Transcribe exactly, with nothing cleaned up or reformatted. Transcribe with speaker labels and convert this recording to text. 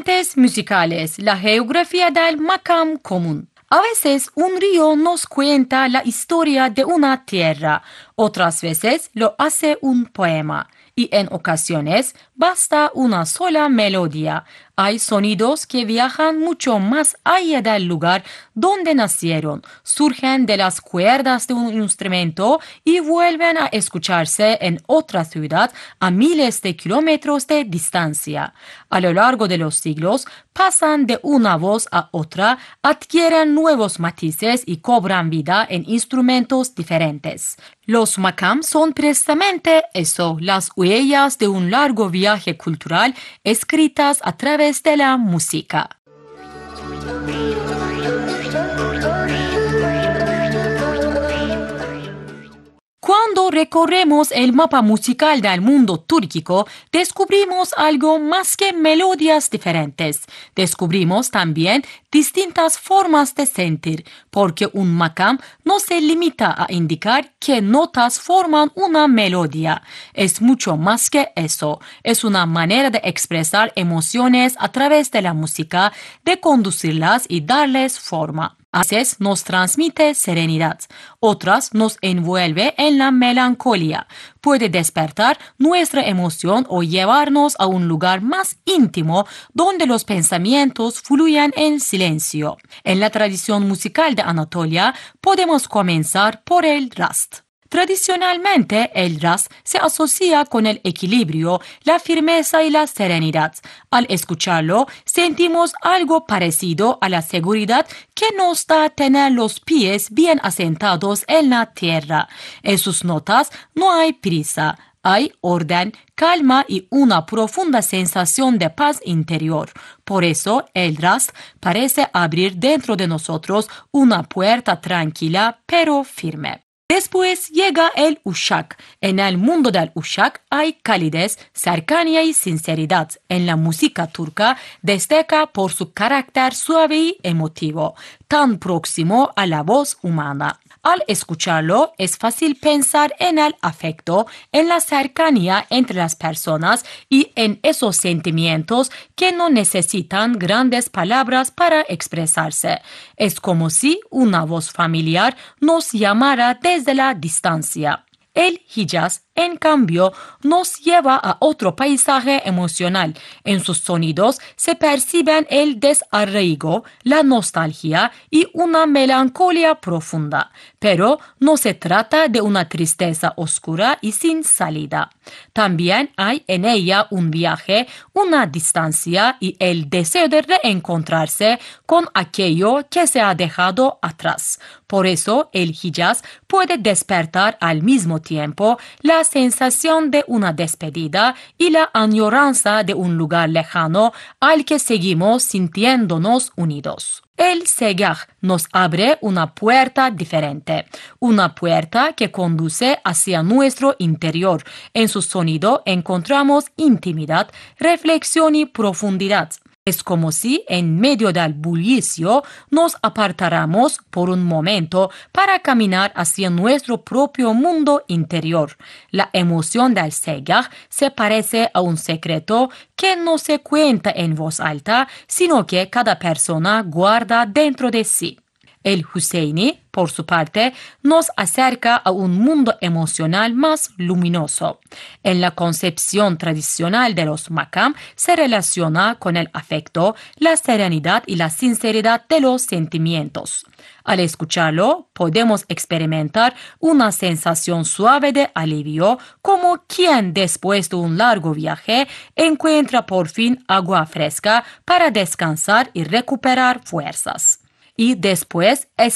Speaker 1: Ambientes musicales, la geografía del makam común. A veces un río nos cuenta la historia de una tierra, otras veces lo hace un poema y en ocasiones basta una sola melodía. Hay sonidos que viajan mucho más allá del lugar donde nacieron, surgen de las cuerdas de un instrumento y vuelven a escucharse en otra ciudad a miles de kilómetros de distancia. A lo largo de los siglos pasan de una voz a otra, adquieren nuevos matices y cobran vida en instrumentos diferentes. Los makam son precisamente eso, las huellas de un largo viaje cultural escritas a través de la música. Cuando recorremos el mapa musical del mundo túrquico, descubrimos algo más que melodías diferentes. Descubrimos también distintas formas de sentir, porque un makam no se limita a indicar qué notas forman una melodía. Es mucho más que eso. Es una manera de expresar emociones a través de la música, de conducirlas y darles forma. A veces nos transmite serenidad, otras nos envuelve en la melancolía. Puede despertar nuestra emoción o llevarnos a un lugar más íntimo donde los pensamientos fluyen en silencio. En la tradición musical de Anatolia podemos comenzar por el rast. Tradicionalmente, el rast se asocia con el equilibrio, la firmeza y la serenidad. Al escucharlo, sentimos algo parecido a la seguridad que nos da tener los pies bien asentados en la tierra. En sus notas no hay prisa. Hay orden, calma y una profunda sensación de paz interior. Por eso, el rast parece abrir dentro de nosotros una puerta tranquila pero firme. Después llega el uşak. En el mundo del uşak hay calidez, cercanía y sinceridad. En la música turca destaca por su carácter suave y emotivo, tan próximo a la voz humana. Al escucharlo es fácil pensar en el afecto, en la cercanía entre las personas y en esos sentimientos que no necesitan grandes palabras para expresarse. Es como si una voz familiar nos llamara desde la distancia. El Hicaz, en cambio, nos lleva a otro paisaje emocional. En sus sonidos se perciben el desarraigo, la nostalgia y una melancolía profunda. Pero no se trata de una tristeza oscura y sin salida. También hay en ella un viaje, una distancia y el deseo de reencontrarse con aquello que se ha dejado atrás. Por eso el Hicaz puede despertar al mismo tiempo la sensación de una despedida y la añoranza de un lugar lejano al que seguimos sintiéndonos unidos. El segah nos abre una puerta diferente, una puerta que conduce hacia nuestro interior. En su sonido encontramos intimidad, reflexión y profundidad. Es como si en medio del bullicio nos apartáramos por un momento para caminar hacia nuestro propio mundo interior. La emoción del segah se parece a un secreto que no se cuenta en voz alta, sino que cada persona guarda dentro de sí. El Hüseyni, por su parte, nos acerca a un mundo emocional más luminoso. En la concepción tradicional de los makam se relaciona con el afecto, la serenidad y la sinceridad de los sentimientos. Al escucharlo, podemos experimentar una sensación suave de alivio, como quien después de un largo viaje encuentra por fin agua fresca para descansar y recuperar fuerzas. Y después es